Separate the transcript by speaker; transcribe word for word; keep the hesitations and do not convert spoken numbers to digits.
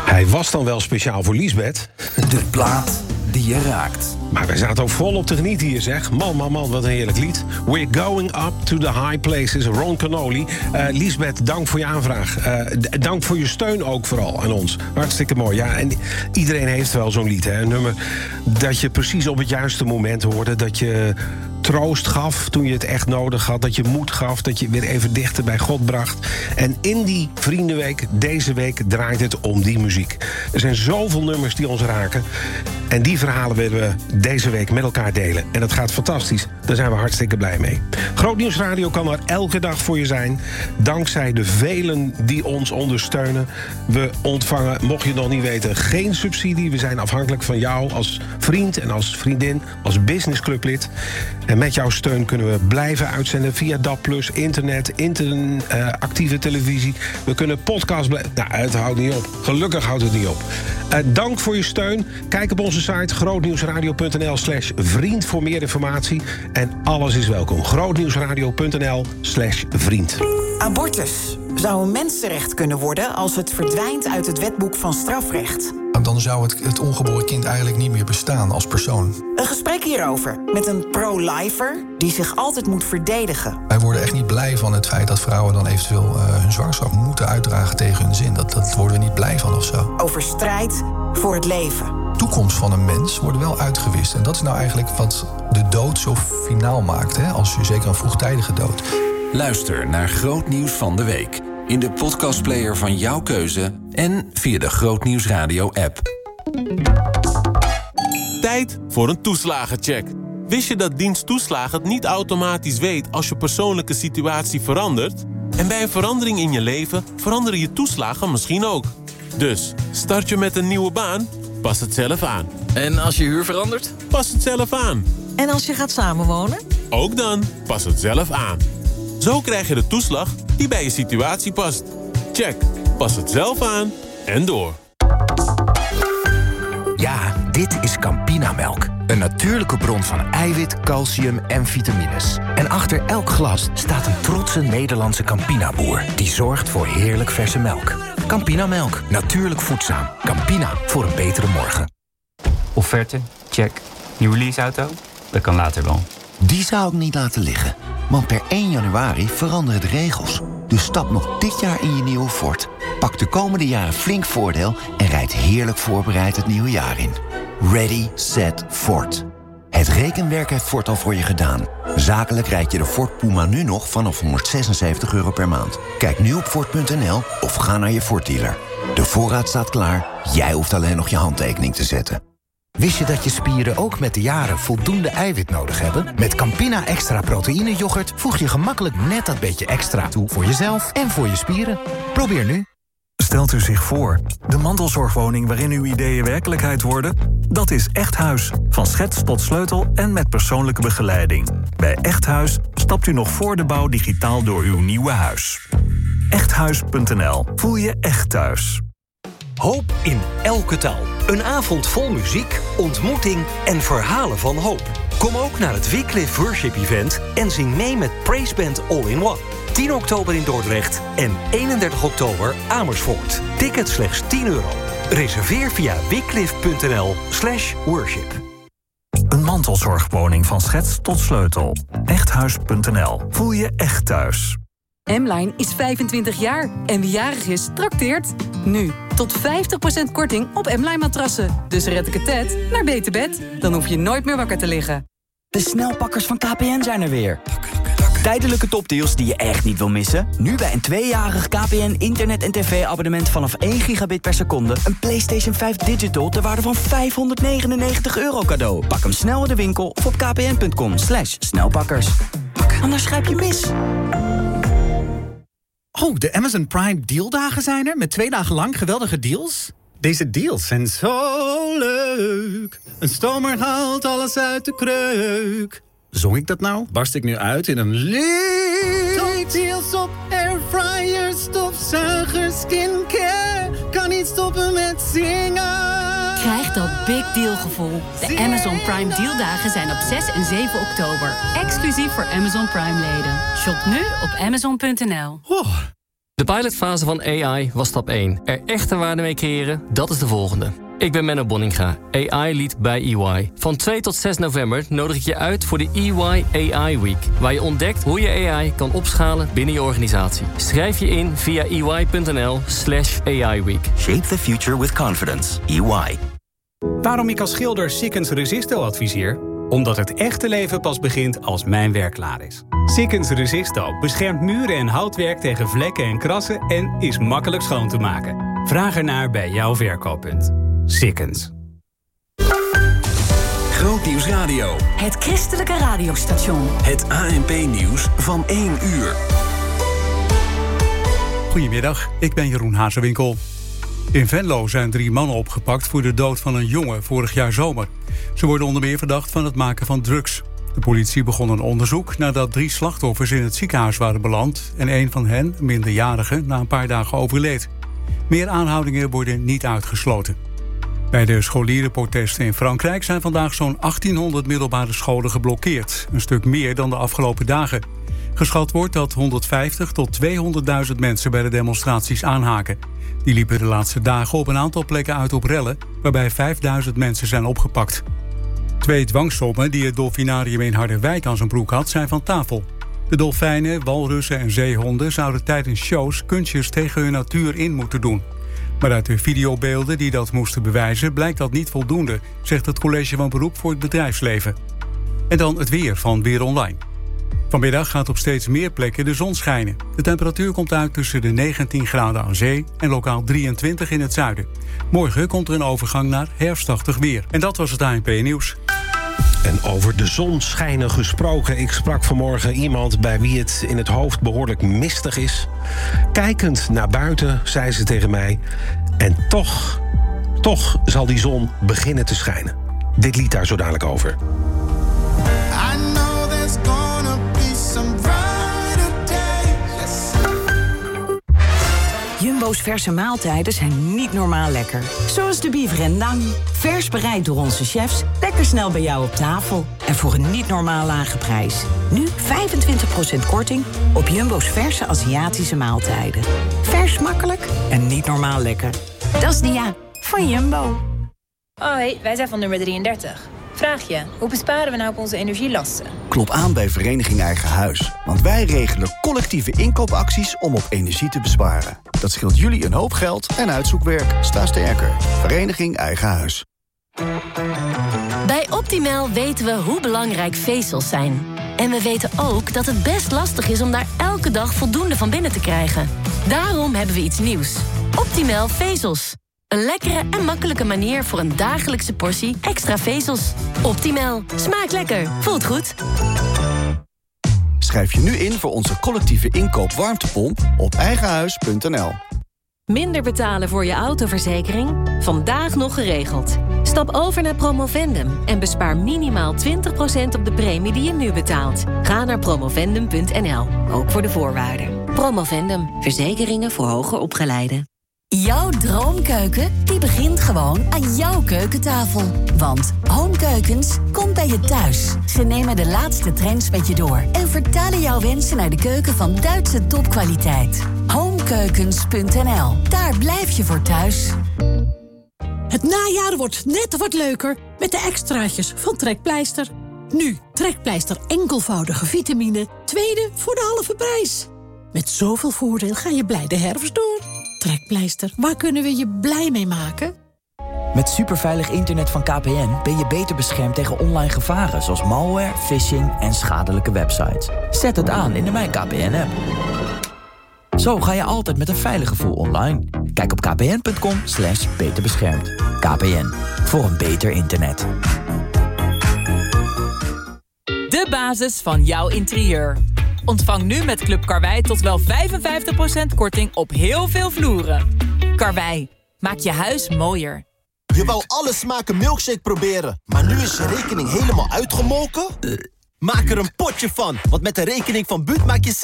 Speaker 1: Hij was dan wel speciaal voor Liesbeth.
Speaker 2: De plaat die je raakt.
Speaker 1: Maar wij zaten ook volop te genieten hier, zeg. Man, man, man, wat een heerlijk lied. We're going up to the high places. Ron Canoli. Uh, Liesbeth, dank voor je aanvraag. Uh, d- dank voor je steun ook vooral aan ons. Hartstikke mooi. Ja, en iedereen heeft wel zo'n lied, hè. Een nummer dat je precies op het juiste moment hoorde. Dat je troost gaf toen je het echt nodig had. Dat je moed gaf, dat je weer even dichter bij God bracht. En in die Vriendenweek, deze week, draait het om die muziek. Er zijn zoveel nummers die ons raken. En die verhalen willen we deze week met elkaar delen. En dat gaat fantastisch. Daar zijn we hartstikke blij mee. Grootnieuws Radio kan er elke dag voor je zijn. Dankzij de velen die ons ondersteunen. We ontvangen, mocht je het nog niet weten, geen subsidie. We zijn afhankelijk van jou als vriend en als vriendin, als businessclublid. En met jouw steun kunnen we blijven uitzenden via D A B plus, internet, interactieve uh, televisie. We kunnen podcasts blijven. Nou, het houdt niet op. Gelukkig houdt het niet op. Uh, dank voor je steun. Kijk op onze site grootnieuwsradio.nl slash vriend voor meer informatie. En alles is welkom. grootnieuwsradio.nl slash vriend.
Speaker 3: Abortus zou een mensenrecht kunnen worden als het verdwijnt uit het wetboek van strafrecht.
Speaker 4: Dan zou het, het ongeboren kind eigenlijk niet meer bestaan als persoon.
Speaker 3: Een gesprek hierover met een pro-lifer die zich altijd moet verdedigen.
Speaker 4: Wij worden echt niet blij van het feit dat vrouwen dan eventueel uh, hun zwangerschap moeten uitdragen tegen hun zin. Dat, dat worden we niet blij van of zo.
Speaker 3: Over strijd voor het leven.
Speaker 4: De toekomst van een mens wordt wel uitgewist. En dat is nou eigenlijk wat de dood zo finaal maakt. Hè? Als je zeker een vroegtijdige dood.
Speaker 2: Luister naar Grootnieuws van de Week. In de podcastplayer van jouw keuze en via de Grootnieuws Radio app.
Speaker 5: Tijd voor een toeslagencheck. Wist je dat dienst toeslagen het niet automatisch weet als je persoonlijke situatie verandert? En bij een verandering in je leven veranderen je toeslagen misschien ook. Dus, start je met een nieuwe baan? Pas het zelf aan.
Speaker 6: En als je huur verandert?
Speaker 5: Pas het zelf aan.
Speaker 7: En als je gaat samenwonen?
Speaker 5: Ook dan, pas het zelf aan. Zo krijg je de toeslag die bij je situatie past. Check, pas het zelf aan en door.
Speaker 8: Ja, dit is Campinamelk. Een natuurlijke bron van eiwit, calcium en vitamines. En achter elk glas staat een trotse Nederlandse Campina-boer... die zorgt voor heerlijk verse melk. Campinamelk, natuurlijk voedzaam. Campina, voor een betere morgen.
Speaker 9: Offerte, check. Nieuwe leaseauto? Dat kan later wel.
Speaker 10: Die zou ik niet laten liggen. Want per één januari veranderen de regels. Dus stap nog dit jaar in je nieuwe Ford. Pak de komende jaren flink voordeel en rijd heerlijk voorbereid het nieuwe jaar in. Ready, set, Ford. Het rekenwerk heeft Ford al voor je gedaan. Zakelijk rijd je de Ford Puma nu nog vanaf honderdzesenzeventig euro per maand. Kijk nu op Ford punt n l of ga naar je Ford dealer. De voorraad staat klaar, jij hoeft alleen nog je handtekening te zetten.
Speaker 8: Wist je dat je spieren ook met de jaren voldoende eiwit nodig hebben? Met Campina Extra Proteïne Yoghurt voeg je gemakkelijk net dat beetje extra toe voor jezelf en voor je spieren. Probeer nu.
Speaker 11: Stelt u zich voor, de mantelzorgwoning waarin uw ideeën werkelijkheid worden? Dat is Echt Huis. Van schets tot sleutel en met persoonlijke begeleiding. Bij Echt Huis stapt u nog voor de bouw digitaal door uw nieuwe huis. echthuis punt n l. Voel je echt thuis.
Speaker 12: Hoop in elke taal. Een avond vol muziek, ontmoeting en verhalen van hoop. Kom ook naar het Wycliffe Worship Event en zing mee met Praise Band All in One. tien oktober in Dordrecht en eenendertig oktober Amersfoort. Ticket slechts tien euro. Reserveer via wycliffe punt n l slash worship.
Speaker 11: Een mantelzorgwoning van schets tot sleutel. echthuis punt n l. Voel je echt thuis.
Speaker 13: M-Line is vijfentwintig jaar en wie jarig is, trakteert. Nu, tot vijftig procent korting op M-Line matrassen. Dus red ik het tijd naar beter bed. Dan hoef je nooit meer wakker te liggen.
Speaker 14: De snelpakkers van K P N zijn er weer. Tijdelijke topdeals die je echt niet wil missen? Nu bij een tweejarig K P N internet- en tv-abonnement vanaf één gigabit per seconde... een PlayStation vijf Digital ter waarde van vijfhonderdnegenennegentig euro cadeau. Pak hem snel in de winkel of op kpn.com slash snelpakkers. Anders grijp je mis.
Speaker 15: Oh, de Amazon Prime dealdagen zijn er, met twee dagen lang geweldige deals. Deze deals zijn zo leuk. Een stomer haalt alles uit de kreuk. Zong ik dat nou? Barst ik nu uit in een lied? Top deals op airfryers, stofzuigers, skincare. Kan niet stoppen met zingen.
Speaker 16: Krijg dat big deal gevoel. De Amazon Prime dealdagen zijn op zes en zeven oktober. Exclusief voor Amazon Prime leden. Shop nu op amazon punt n l.
Speaker 15: Oh,
Speaker 6: De pilotfase van A I was stap één. Er echte waarde mee creëren, dat is de volgende. Ik ben Menno Bonninga, A I-lead bij E Y. Van twee tot zes november nodig ik je uit voor de E Y A I Week, waar je ontdekt hoe je A I kan opschalen binnen je organisatie. Schrijf je in via ey.nl slash AI Week.
Speaker 17: Shape the future with confidence. E Y.
Speaker 18: Waarom ik als schilder Sikkens Resisto adviseer? Omdat het echte leven pas begint als mijn werk klaar is. Sikkens Resisto beschermt muren en houtwerk tegen vlekken en krassen en is makkelijk schoon te maken. Vraag ernaar bij jouw verkooppunt. Sikkens.
Speaker 2: Grootnieuws Radio.
Speaker 3: Het christelijke radiostation.
Speaker 2: Het A N P-nieuws van één uur.
Speaker 19: Goedemiddag, ik ben Jeroen Hazewinkel. In Venlo zijn drie mannen opgepakt voor de dood van een jongen vorig jaar zomer. Ze worden onder meer verdacht van het maken van drugs. De politie begon een onderzoek nadat drie slachtoffers in het ziekenhuis waren beland en een van hen, een minderjarige, na een paar dagen overleed. Meer aanhoudingen worden niet uitgesloten. Bij de scholierenprotesten in Frankrijk zijn vandaag zo'n achttienhonderd middelbare scholen geblokkeerd. Een stuk meer dan de afgelopen dagen. Geschat wordt dat honderdvijftig tot tweehonderdduizend mensen bij de demonstraties aanhaken. Die liepen de laatste dagen op een aantal plekken uit op rellen, waarbij vijfduizend mensen zijn opgepakt. Twee dwangsommen die het dolfinarium in Harderwijk aan zijn broek had, zijn van tafel. De dolfijnen, walrussen en zeehonden zouden tijdens shows kunstjes tegen hun natuur in moeten doen. Maar uit de videobeelden die dat moesten bewijzen blijkt dat niet voldoende, zegt het College van Beroep voor het Bedrijfsleven. En dan het weer van Weer Online. Vanmiddag gaat op steeds meer plekken de zon schijnen. De temperatuur komt uit tussen de negentien graden aan zee en lokaal drieëntwintig in het zuiden. Morgen komt er een overgang naar herfstachtig weer. En dat was het A N P-nieuws.
Speaker 1: En over de zon schijnen gesproken. Ik sprak vanmorgen iemand bij wie het in het hoofd behoorlijk mistig is. Kijkend naar buiten, zei ze tegen mij. En toch, toch zal die zon beginnen te schijnen. Dit lied daar zo dadelijk over.
Speaker 3: Jumbo's verse maaltijden zijn niet normaal lekker. Zoals de bief rendang. Vers bereid door onze chefs, lekker snel bij jou op tafel. En voor een niet normaal lage prijs. Nu vijfentwintig procent korting op Jumbo's verse Aziatische maaltijden. Vers makkelijk en niet normaal lekker. Dat is Dia van Jumbo.
Speaker 20: Hoi, wij zijn van nummer drieëndertig. Vraag je, hoe besparen we nou op onze energielasten?
Speaker 21: Klop aan bij Vereniging Eigen Huis. Want wij regelen collectieve inkoopacties om op energie te besparen. Dat scheelt jullie een hoop geld en uitzoekwerk. Sta sterker. Vereniging Eigen Huis.
Speaker 22: Bij Optimal weten we hoe belangrijk vezels zijn. En we weten ook dat het best lastig is om daar elke dag voldoende van binnen te krijgen. Daarom hebben we iets nieuws. Optimal vezels. Een lekkere en makkelijke manier voor een dagelijkse portie extra vezels. Optimal. Smaakt lekker. Voelt goed.
Speaker 21: Schrijf je nu in voor onze collectieve inkoop warmtepomp op eigenhuis punt n l.
Speaker 23: Minder betalen voor je autoverzekering? Vandaag nog geregeld. Stap over naar Promovendum en bespaar minimaal twintig procent op de premie die je nu betaalt. Ga naar promovendum punt n l, ook voor de voorwaarden. Promovendum, verzekeringen voor hoger opgeleiden.
Speaker 24: Jouw droomkeuken, die begint gewoon aan jouw keukentafel. Want Homekeukens komt bij je thuis. Ze nemen de laatste trends met je door en vertalen jouw wensen naar de keuken van Duitse topkwaliteit. Homekeukens punt n l, daar blijf je voor thuis.
Speaker 25: Het najaar wordt net wat leuker met de extraatjes van Trekpleister. Nu, Trekpleister enkelvoudige vitamine, tweede voor de halve prijs. Met zoveel voordeel ga je blij de herfst door. Trekpleister, waar kunnen we je blij mee maken?
Speaker 14: Met superveilig internet van K P N ben je beter beschermd tegen online gevaren... zoals malware, phishing en schadelijke websites. Zet het aan in de Mijn K P N-app. Zo ga je altijd met een veilig gevoel online. Kijk op kpn punt com slash beter beschermd. K P N, voor een beter internet.
Speaker 26: De basis van jouw interieur. Ontvang nu met Club Karwei tot wel vijfenvijftig procent korting op heel veel vloeren. Karwei, maak je huis mooier.
Speaker 27: Je wou alle smaken milkshake proberen, maar nu is je rekening helemaal uitgemolken? Maak er een potje van, want met de rekening van Buut maak je